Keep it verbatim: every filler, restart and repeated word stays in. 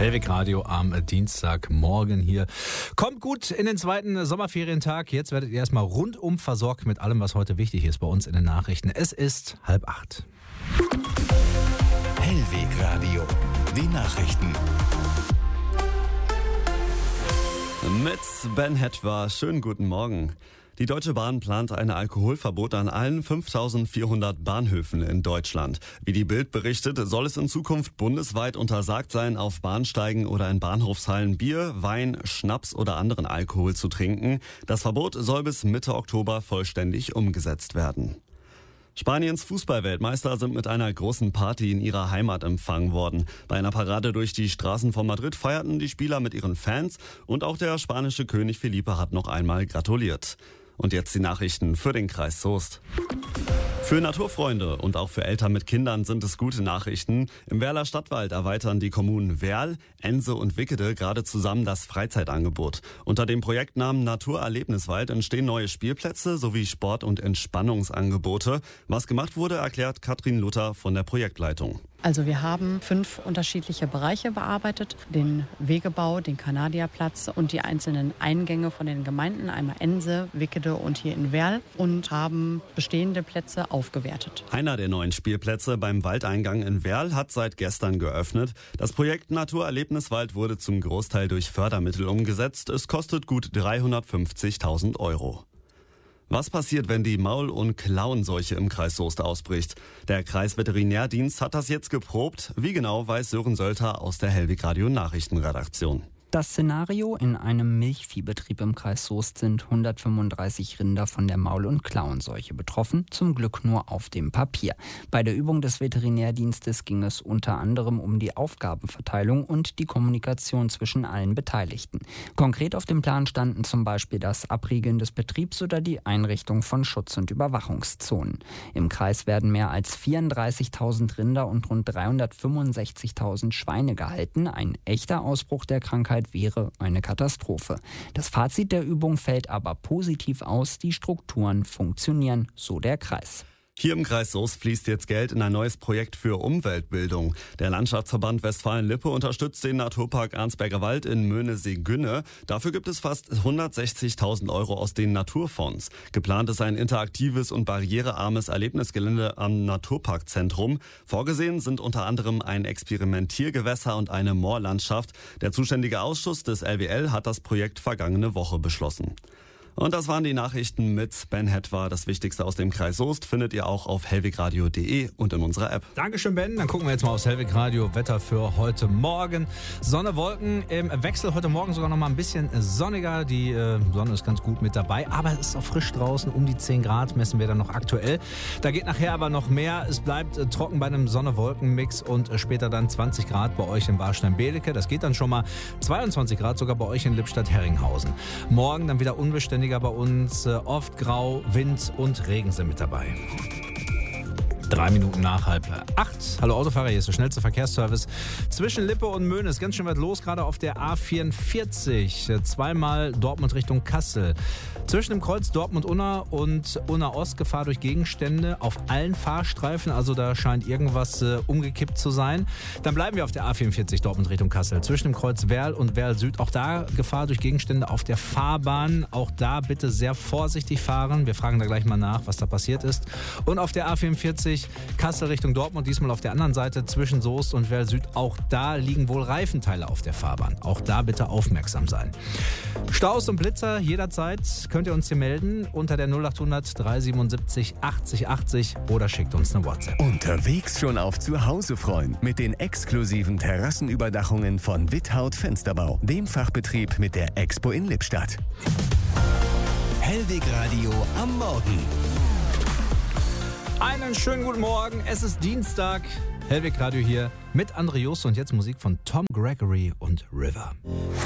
Hellwig Radio am Dienstagmorgen hier. Kommt gut in den zweiten Sommerferientag. Jetzt werdet ihr erstmal rundum versorgt mit allem, was heute wichtig ist bei uns in den Nachrichten. Es ist halb acht. Hellwig Radio, die Nachrichten. Mit Ben Hetwa, schönen guten Morgen. Die Deutsche Bahn plant ein Alkoholverbot an allen fünftausendvierhundert Bahnhöfen in Deutschland. Wie die Bild berichtet, soll es in Zukunft bundesweit untersagt sein, auf Bahnsteigen oder in Bahnhofshallen Bier, Wein, Schnaps oder anderen Alkohol zu trinken. Das Verbot soll bis Mitte Oktober vollständig umgesetzt werden. Spaniens Fußballweltmeister sind mit einer großen Party in ihrer Heimat empfangen worden. Bei einer Parade durch die Straßen von Madrid feierten die Spieler mit ihren Fans und auch der spanische König Felipe hat noch einmal gratuliert. Und jetzt die Nachrichten für den Kreis Soest. Für Naturfreunde und auch für Eltern mit Kindern sind es gute Nachrichten. Im Werler Stadtwald erweitern die Kommunen Werl, Ense und Wickede gerade zusammen das Freizeitangebot. Unter dem Projektnamen Naturerlebniswald entstehen neue Spielplätze sowie Sport- und Entspannungsangebote. Was gemacht wurde, erklärt Katrin Luther von der Projektleitung. Also wir haben fünf unterschiedliche Bereiche bearbeitet. Den Wegebau, den Kanadierplatz und die einzelnen Eingänge von den Gemeinden, einmal Ense, Wickede und hier in Werl, und haben bestehende Plätze aufgewertet. Einer der neuen Spielplätze beim Waldeingang in Werl hat seit gestern geöffnet. Das Projekt Naturerlebniswald wurde zum Großteil durch Fördermittel umgesetzt. Es kostet gut dreihundertfünfzigtausend Euro. Was passiert, wenn die Maul- und Klauenseuche im Kreis Soest ausbricht? Der Kreisveterinärdienst hat das jetzt geprobt. Wie genau, weiß Sören Sölter aus der Hellwig Radio Nachrichtenredaktion. Das Szenario: in einem Milchviehbetrieb im Kreis Soest sind hundertfünfunddreißig Rinder von der Maul- und Klauenseuche betroffen, zum Glück nur auf dem Papier. Bei der Übung des Veterinärdienstes ging es unter anderem um die Aufgabenverteilung und die Kommunikation zwischen allen Beteiligten. Konkret auf dem Plan standen zum Beispiel das Abriegeln des Betriebs oder die Einrichtung von Schutz- und Überwachungszonen. Im Kreis werden mehr als vierunddreißigtausend Rinder und rund dreihundertfünfundsechzigtausend Schweine gehalten. Ein echter Ausbruch der Krankheit wäre eine Katastrophe. Das Fazit der Übung fällt aber positiv aus. Die Strukturen funktionieren, so der Kreis. Hier im Kreis Soest fließt jetzt Geld in ein neues Projekt für Umweltbildung. Der Landschaftsverband Westfalen-Lippe unterstützt den Naturpark Arnsberger Wald in Möhnesee-Günne. Dafür gibt es fast hundertsechzigtausend Euro aus den Naturfonds. Geplant ist ein interaktives und barrierearmes Erlebnisgelände am Naturparkzentrum. Vorgesehen sind unter anderem ein Experimentiergewässer und eine Moorlandschaft. Der zuständige Ausschuss des L W L hat das Projekt vergangene Woche beschlossen. Und das waren die Nachrichten mit Ben Hetwa. Das Wichtigste aus dem Kreis Soest findet ihr auch auf hellwigradio punkt de und in unserer App. Dankeschön, Ben. Dann gucken wir jetzt mal aufs Hellwig Radio Wetter für heute Morgen. Sonne, Wolken im Wechsel. Heute Morgen sogar noch mal ein bisschen sonniger. Die äh, Sonne ist ganz gut mit dabei. Aber es ist auch frisch draußen. Um die zehn Grad messen wir dann noch aktuell. Da geht nachher aber noch mehr. Es bleibt äh, trocken bei einem Sonne-Wolken-Mix und äh, später dann zwanzig Grad bei euch in Warstein-Belecke. Das geht dann schon mal. zweiundzwanzig Grad sogar bei euch in Lippstadt-Herringhausen. Morgen dann wieder unbeständig bei uns, oft grau, Wind und Regen sind mit dabei. Drei Minuten nach halb acht. Hallo Autofahrer, hier ist der schnellste Verkehrsservice zwischen Lippe und Möhne. Ist ganz schön weit los, gerade auf der A vierundvierzig. Zweimal Dortmund Richtung Kassel. Zwischen dem Kreuz Dortmund-Unna und Unna-Ost Gefahr durch Gegenstände auf allen Fahrstreifen. Also da scheint irgendwas äh, umgekippt zu sein. Dann bleiben wir auf der A vierundvierzig Dortmund Richtung Kassel. Zwischen dem Kreuz Werl und Werl Süd. Auch da Gefahr durch Gegenstände auf der Fahrbahn. Auch da bitte sehr vorsichtig fahren. Wir fragen da gleich mal nach, was da passiert ist. Und auf der A vierundvierzig Kassel Richtung Dortmund, diesmal auf der anderen Seite zwischen Soest und Werl Süd. Auch da liegen wohl Reifenteile auf der Fahrbahn. Auch da bitte aufmerksam sein. Staus und Blitzer jederzeit könnt ihr uns hier melden unter der null achthundert dreihundertsiebenundsiebzig achtzig achtzig oder schickt uns eine WhatsApp. Unterwegs schon auf Zuhause freuen mit den exklusiven Terrassenüberdachungen von Withaut Fensterbau, dem Fachbetrieb mit der Expo in Lippstadt. Hellwig Radio am Morgen. Einen schönen guten Morgen, es ist Dienstag, Hellwig Radio hier mit André Jost und jetzt Musik von Tom Gregory und River.